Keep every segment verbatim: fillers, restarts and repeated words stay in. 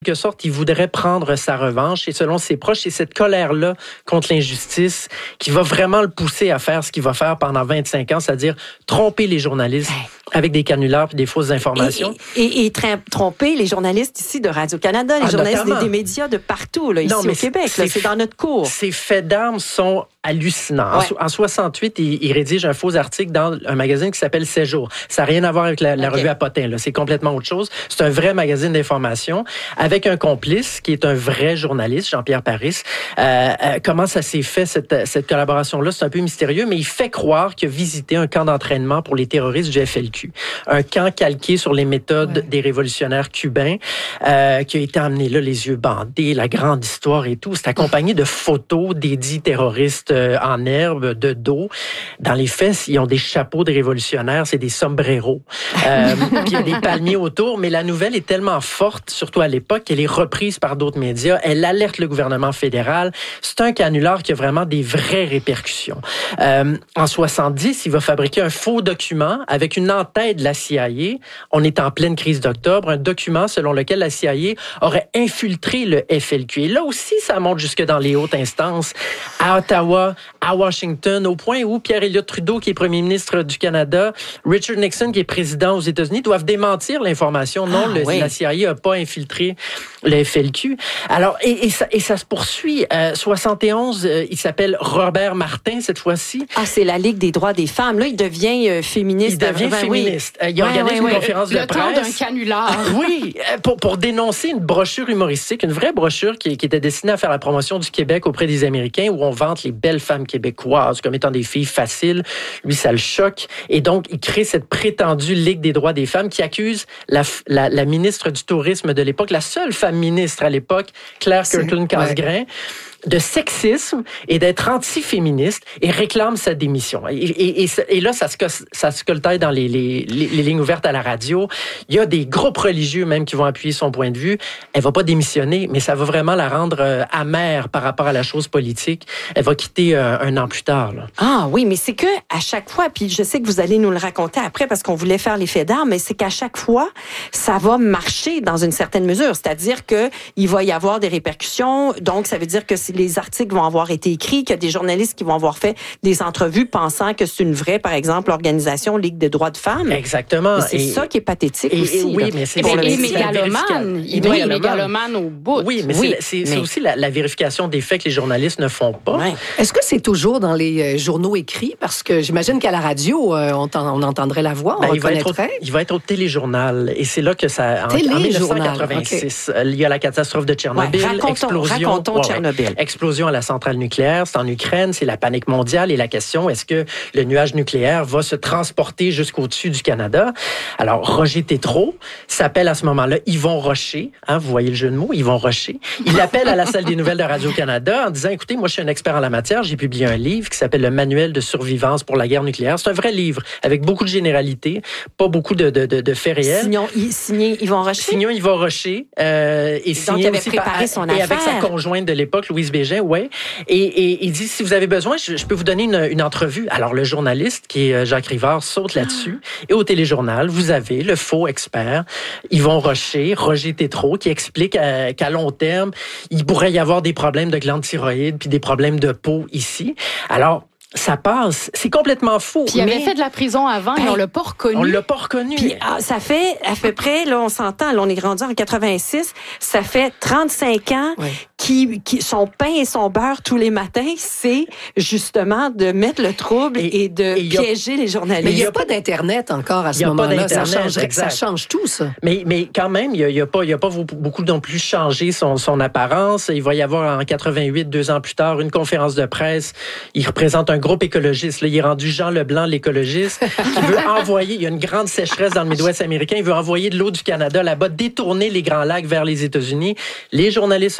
quelque sorte, il voudrait prendre sa revanche et selon ses proches, c'est cette colère-là contre l'injustice qui va vraiment le pousser à faire ce qu'il va faire pendant vingt-cinq ans, c'est-à-dire tromper les journalistes avec des canulars et des fausses informations. Et, et, et, et tromper les journalistes ici de Radio-Canada, les ah, journalistes des, des médias de partout, là, ici non, au Québec. C'est, là, c'est dans notre cours. Ces faits d'armes sont hallucinants. Ouais. En, en soixante-huit, il, il rédige un faux article dans un magazine qui s'appelle Séjour. Ça n'a rien à voir avec la, la okay. revue à Potin. Là. C'est complètement autre chose. C'est un vrai magazine d'information avec un complice qui est un vrai journaliste, Jean-Pierre Paris. Euh, euh, comment ça s'est fait, cette, cette collaboration-là? C'est un peu mystérieux, mais il fait croire qu'il a visité un camp d'entraînement pour les terroristes du F L Q. Un camp calqué sur les méthodes ouais. des révolutionnaires cubains euh, qui a été amené là, les yeux bandés, la grande histoire et tout. C'est accompagné de photos des dits terroristes euh, en herbe, de dos. Dans les faits, ils ont des chapeaux de révolutionnaires, c'est des sombreros. Euh, puis il y a des palmiers autour, mais la nouvelle est tellement forte, surtout à l'époque, qu'elle est reprise par d'autres médias. Elle alerte le gouvernement fédéral. C'est un canular qui a vraiment des vraies répercussions. Euh, en soixante-dix, il va fabriquer un faux document avec une entête de la C I A. On est en pleine crise d'octobre. Un document selon lequel la C I A aurait infiltré le F L Q. Et là aussi, ça monte jusque dans les hautes instances, à Ottawa, à Washington, au point où Pierre Elliott Trudeau, qui est premier ministre du Canada, Richard Nixon, qui est président aux États-Unis, doivent démentir l'information. Non, ah, le, oui. la C I A n'a pas infiltré le F L Q. Alors, et, et, ça, et ça se poursuit. Euh, soixante et onze, euh, il s'appelle Robert Martin, cette fois-ci. Ah, c'est la Ligue des droits des femmes. Là, il devient euh, féministe. Il devient ben, féministe. Oui. Il organise ouais, ouais, une ouais. conférence le de presse. Le temps d'un canular. Oui, pour, pour dénoncer une brochure humoristique, une vraie brochure qui, qui était destinée à faire la promotion du Québec auprès des Américains, où on vante les belles femmes québécoises comme étant des filles faciles. Lui, ça le choque. Et donc, il crée cette prétendue Ligue des droits des femmes qui accuse la, la, la ministre du Tourisme de l'époque, la seule femme ministre à l'époque, Claire Kirkland-Casgrain, ouais. de sexisme et d'être anti-féministe et réclame sa démission. Et, et, et, et là, ça se, ça se coltaille dans les, les, les, les lignes ouvertes à la radio. Il y a des groupes religieux même qui vont appuyer son point de vue. Elle va pas démissionner, mais ça va vraiment la rendre euh, amère par rapport à la chose politique. Elle va quitter euh, un an plus tard. Là. Ah oui, mais c'est que à chaque fois, puis je sais que vous allez nous le raconter après parce qu'on voulait faire les faits d'armes, mais c'est qu'à chaque fois, ça va marcher dans une certaine mesure. C'est-à-dire que il va y avoir des répercussions. Donc, ça veut dire que c'est les articles vont avoir été écrits, qu'il y a des journalistes qui vont avoir fait des entrevues pensant que c'est une vraie, par exemple, organisation Ligue des droits de femmes. Exactement. Et c'est et, ça qui est pathétique et, aussi. Et oui, mais c'est pour le mégalomane. Il doit être mégalomane au bout. Oui, mais oui, c'est, c'est, mais c'est aussi la, la vérification des faits que les journalistes ne font pas. Ouais. Est-ce que c'est toujours dans les journaux écrits? Parce que j'imagine qu'à la radio, on, on entendrait la voix, on ben, reconnaîtrait. Il va, être au, il va être au téléjournal. Et c'est là que ça... En, en dix-neuf cent quatre-vingt-six, okay. Il y a la catastrophe de Tchernobyl. Ouais, racontons, explosion, racontons ouais, Tchernobyl. Ouais, explosion à la centrale nucléaire, c'est en Ukraine, c'est la panique mondiale et la question, est-ce que le nuage nucléaire va se transporter jusqu'au-dessus du Canada? Alors, Roger Tétrault s'appelle à ce moment-là Yvon Rocher, hein, vous voyez le jeu de mots, Yvon Rocher. Il appelle à la salle des nouvelles de Radio-Canada en disant, écoutez, moi je suis un expert en la matière, j'ai publié un livre qui s'appelle Le Manuel de survivance pour la guerre nucléaire. C'est un vrai livre avec beaucoup de généralités, pas beaucoup de, de, de, de faits réels. Signon, signé Yvon Rocher? Signon Yvon Rocher. Euh, et Donc, il avait préparé par, son et affaire. avec sa conjointe de l'époque, Louise Bégin, ouais. Et, et il dit, si vous avez besoin, je, je peux vous donner une, une entrevue. Alors, le journaliste, qui est Jacques Rivard, saute là-dessus. Ah. Et au téléjournal, vous avez le faux expert, Yvon Rocher, Roger Tétrault, qui explique à, qu'à long terme, il pourrait y avoir des problèmes de glande thyroïde puis des problèmes de peau ici. Alors, ça passe. C'est complètement faux. Puis il avait fait de la prison avant ben, et on l'a pas reconnu. On l'a pas reconnu. Puis ah, ça fait à peu près, là, on s'entend, là, on est rendu en quatre-vingt-six, ça fait trente-cinq ans ouais. qui, qui son pain et son beurre tous les matins, c'est justement de mettre le trouble et, et de et piéger a, les journalistes. Mais il n'y a pas d'Internet encore à ce moment-là. Ça change, ça change tout, ça. Mais, mais quand même, il n'y a, a pas, il y a pas beaucoup non plus changé son, son apparence. Il va y avoir en quatre-vingt-huit, deux ans plus tard, une conférence de presse. Il représente un groupe écologiste. Là, il est rendu Jean Leblanc, l'écologiste, qui veut envoyer, il y a une grande sécheresse dans le Midwest américain, il veut envoyer de l'eau du Canada là-bas, détourner les Grands Lacs vers les États-Unis. Les journalistes se rendent à la conférence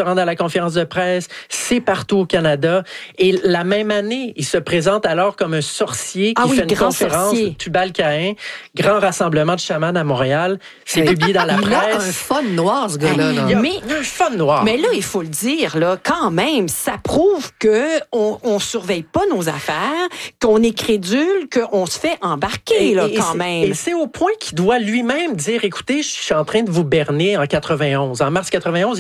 conférences de presse, c'est partout au Canada. Et la même année, il se présente alors comme un sorcier qui ah oui, fait une conférence, sorcier. Tubal-Caïn, grand rassemblement de chamans à Montréal. C'est publié dans la il presse. Il a un fun noir, ce gars-là. Là. Il a mais, un fun noir. Mais là, il faut le dire, là, quand même, ça prouve que on, on surveille pas nos affaires, qu'on est crédule, qu'on se fait embarquer, et, là, et quand même. Et c'est au point qu'il doit lui-même dire, écoutez, je suis en train de vous berner en quatre-vingt-onze. En mars quatre-vingt-onze,